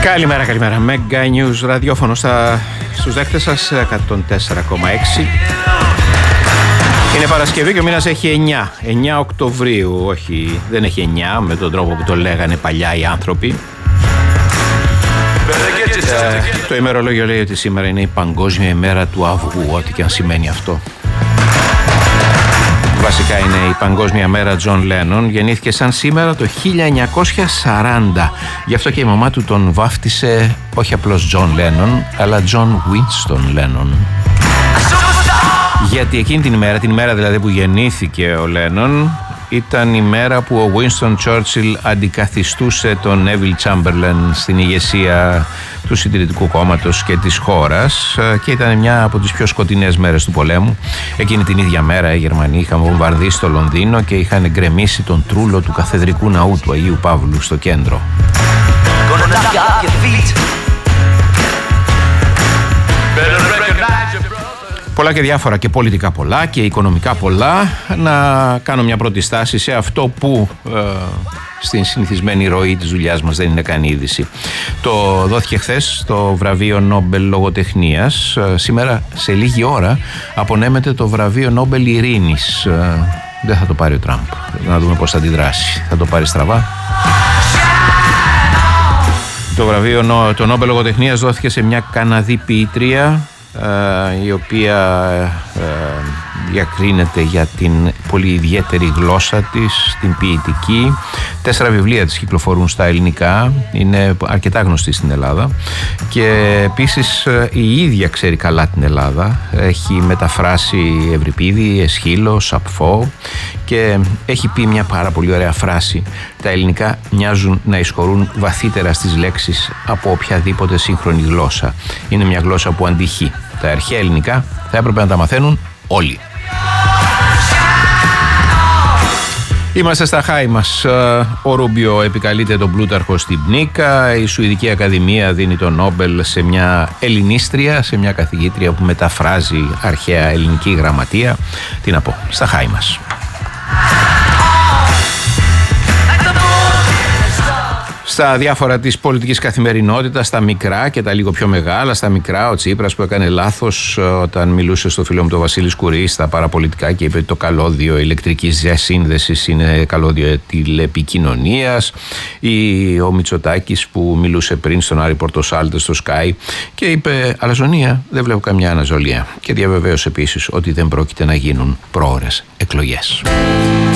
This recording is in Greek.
Καλημέρα. Mega News ραδιόφωνο στους δέκτες σας 104,6. Είναι Παρασκευή και ο μήνας έχει 9 Οκτωβρίου. Όχι, δεν έχει 9 με τον τρόπο που το λέγανε παλιά οι άνθρωποι. Το ημερολόγιο λέει ότι σήμερα είναι η Παγκόσμια ημέρα του αυγού, ό,τι και αν σημαίνει αυτό. Βασικά είναι η Παγκόσμια μέρα Τζον Λένον. Γεννήθηκε σαν σήμερα το 1940. Γι' αυτό και η μαμά του τον βάφτισε όχι απλώς Τζον Λένον, αλλά Τζον Βίνστον Λένον. Γιατί εκείνη την ημέρα δηλαδή που γεννήθηκε ο Λένον, ήταν η μέρα που ο Winston Churchill αντικαθιστούσε τον Neville Chamberlain στην ηγεσία του Συντηρητικού Κόμματος και της χώρας, και ήταν μια από τις πιο σκοτεινές μέρες του πολέμου. Εκείνη την ίδια μέρα οι Γερμανοί είχαν βομβαρδίσει το Λονδίνο και είχαν γκρεμίσει τον τρούλο του καθεδρικού ναού του Αγίου Παύλου στο κέντρο. Πολλά και διάφορα, και πολιτικά πολλά και οικονομικά πολλά. Να κάνω μια πρώτη στάση σε αυτό που στην συνηθισμένη ροή της δουλειάς μας δεν είναι καν είδηση. Το δόθηκε χθες το βραβείο Νόμπελ Λογοτεχνίας. Σήμερα σε λίγη ώρα απονέμεται το βραβείο Νόμπελ Ειρήνης. Δεν θα το πάρει ο Τραμπ. Να δούμε πώς θα αντιδράσει. Θα το πάρει στραβά. Το βραβείο το Νόμπελ Λογοτεχνίας δόθηκε σε μια Καναδή ποιήτρια, η οποία διακρίνεται για την πολύ ιδιαίτερη γλώσσα της, την ποιητική. 4 βιβλία της κυκλοφορούν στα ελληνικά, είναι αρκετά γνωστή στην Ελλάδα, και επίσης η ίδια ξέρει καλά την Ελλάδα. Έχει μεταφράσει Ευρυπίδη, Εσχύλο, Σαπφό, και έχει πει μια πάρα πολύ ωραία φράση: τα ελληνικά μοιάζουν να εισχωρούν βαθύτερα στις λέξεις από οποιαδήποτε σύγχρονη γλώσσα. Είναι μια γλώσσα που αντυχεί. Τα αρχαία ελληνικά θα έπρεπε να τα μαθαίνουν όλοι. Είμαστε στα χάη μας. Ο Ρούμπιο επικαλείται τον Πλούταρχο στην Πνίκα. Η Σουηδική Ακαδημία δίνει το Νόμπελ σε μια Ελληνίστρια, σε μια καθηγήτρια που μεταφράζει αρχαία ελληνική γραμματεία. Τι να πω, στα χάη μας. Στα διάφορα της πολιτικής καθημερινότητας, στα μικρά και τα λίγο πιο μεγάλα. Στα μικρά, ο Τσίπρας που έκανε λάθος όταν μιλούσε στο φίλο μου τον Βασίλη Σκουρή στα παραπολιτικά και είπε ότι το καλώδιο ηλεκτρικής διασύνδεσης είναι καλώδιο τηλεπικοινωνίας. Ή ο Μητσοτάκης που μιλούσε πριν στον Άρη Πορτοσάλτε στο Sky και είπε: αλαζονία, δεν βλέπω καμιά αναζωλία. Και διαβεβαίωσε επίσης ότι δεν πρόκειται να γίνουν πρόωρες εκλογές.